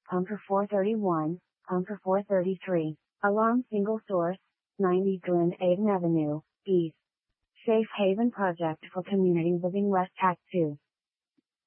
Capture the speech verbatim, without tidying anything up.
Pumper four thirty-one, Pumper four thirty-three, Alarm Single Source, ninety Glen Aiden Avenue, East. Safe Haven Project for Community Living West Act two.